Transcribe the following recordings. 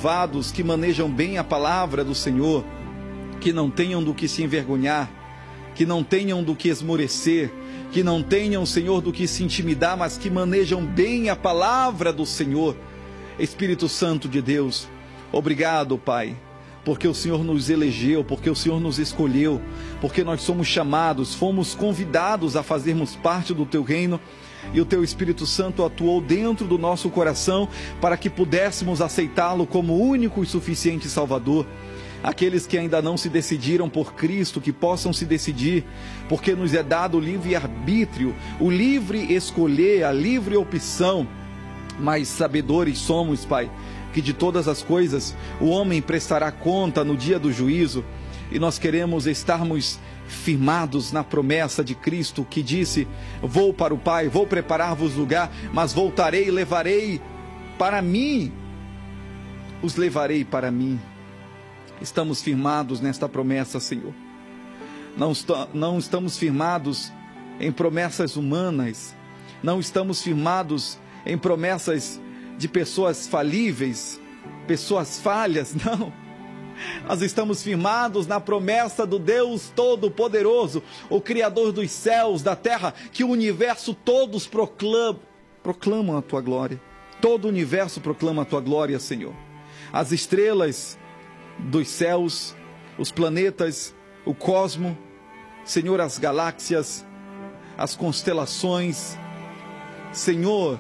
aprovados, que manejam bem a palavra do Senhor, que não tenham do que se envergonhar, que não tenham do que esmorecer, que não tenham, Senhor, do que se intimidar, mas que manejam bem a palavra do Senhor. Espírito Santo de Deus, obrigado, Pai, porque o Senhor nos elegeu, porque o Senhor nos escolheu, porque nós somos chamados, fomos convidados a fazermos parte do Teu reino, e o Teu Espírito Santo atuou dentro do nosso coração para que pudéssemos aceitá-lo como único e suficiente Salvador. Aqueles que ainda não se decidiram por Cristo, que possam se decidir, porque nos é dado o livre arbítrio, o livre escolher, a livre opção. Mas sabedores somos, Pai, que de todas as coisas o homem prestará conta no dia do juízo, e nós queremos estarmos firmados na promessa de Cristo, que disse: vou para o Pai, vou preparar-vos lugar, mas voltarei e levarei para mim, os levarei para mim. Estamos firmados nesta promessa, Senhor. Não estamos firmados em promessas humanas, não estamos firmados em promessas de pessoas falíveis, pessoas falhas, não. Nós estamos firmados na promessa do Deus Todo-Poderoso, o Criador dos céus, da terra, que o universo todos proclamam a Tua glória. Todo o universo proclama a Tua glória, Senhor. As estrelas dos céus, os planetas, o cosmo, Senhor, as galáxias, as constelações, Senhor,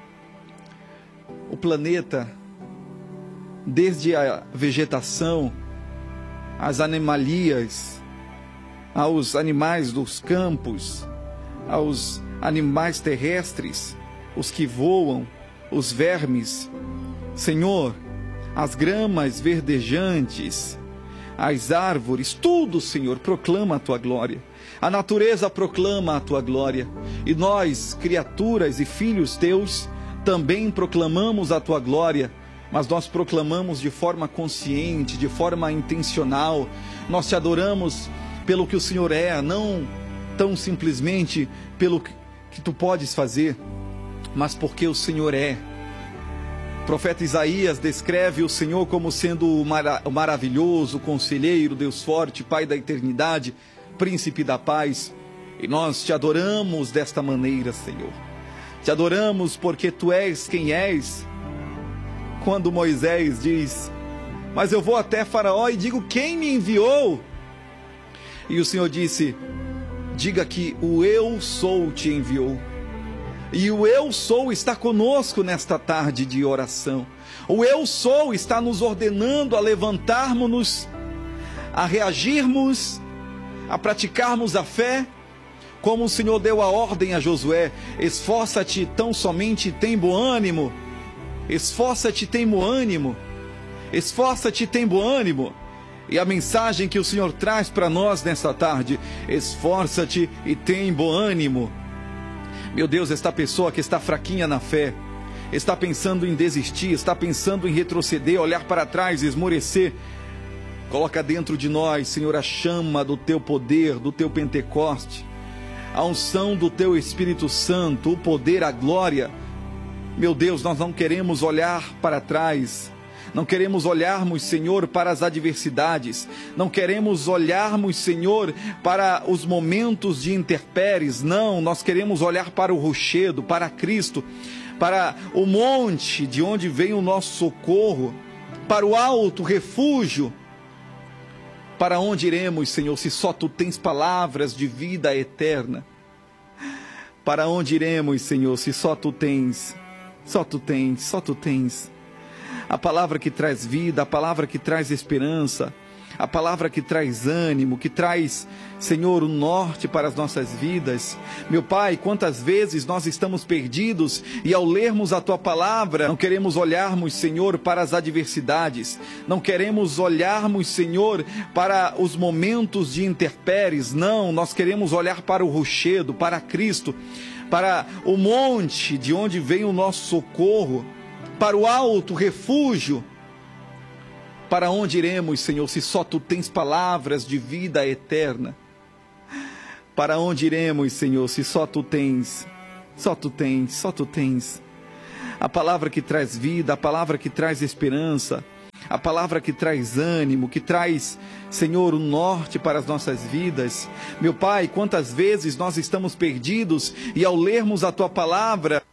o planeta, desde a vegetação, as animalias, aos animais dos campos, aos animais terrestres, os que voam, os vermes, Senhor, as gramas verdejantes, as árvores, tudo, Senhor, proclama a Tua glória. A natureza proclama a Tua glória. E nós, criaturas e filhos Teus, também proclamamos a Tua glória, mas nós proclamamos de forma consciente, de forma intencional. Nós Te adoramos pelo que o Senhor é, não tão simplesmente pelo que Tu podes fazer, mas porque o Senhor é. O profeta Isaías descreve o Senhor como sendo o maravilhoso, conselheiro, Deus forte, Pai da eternidade, príncipe da paz. E nós Te adoramos desta maneira, Senhor. Te adoramos porque Tu és quem és. Quando Moisés diz: mas eu vou até Faraó e digo: quem me enviou? E o Senhor disse: diga que o Eu Sou te enviou. E o Eu Sou está conosco nesta tarde de oração. O Eu Sou está nos ordenando a levantarmos-nos, a reagirmos, a praticarmos a fé, como o Senhor deu a ordem a Josué: esforça-te tão somente e tem bom ânimo. Esforça-te e tem bom ânimo. Esforça-te e tem bom ânimo. E a mensagem que o Senhor traz para nós nesta tarde: esforça-te e tem bom ânimo. Meu Deus, esta pessoa que está fraquinha na fé, está pensando em desistir, está pensando em retroceder, olhar para trás, esmorecer, coloca dentro de nós, Senhor, a chama do Teu poder, do Teu Pentecoste, a unção do Teu Espírito Santo, o poder, a glória. Meu Deus, nós não queremos olhar para trás, não queremos olharmos, Senhor, para as adversidades, não queremos olharmos, Senhor, para os momentos de intempéries, não, nós queremos olhar para o rochedo, para Cristo, para o monte de onde vem o nosso socorro, para o alto refúgio. Para onde iremos, Senhor, se só Tu tens palavras de vida eterna? Para onde iremos, Senhor, se só Tu tens, só Tu tens, só Tu tens a palavra que traz vida, a palavra que traz esperança, a palavra que traz ânimo, que traz, Senhor, o norte para as nossas vidas. Meu Pai, quantas vezes nós estamos perdidos e ao lermos a Tua palavra, não queremos olharmos, Senhor, para as adversidades, não queremos olharmos, Senhor, para os momentos de intempéries, não, nós queremos olhar para o rochedo, para Cristo, para o monte de onde vem o nosso socorro, para o alto refúgio. Para onde iremos, Senhor, se só Tu tens palavras de vida eterna? Para onde iremos, Senhor, se só Tu tens, só Tu tens, só Tu tens a palavra que traz vida, a palavra que traz esperança, a palavra que traz ânimo, que traz, Senhor, o norte para as nossas vidas. Meu Pai, quantas vezes nós estamos perdidos e ao lermos a Tua palavra,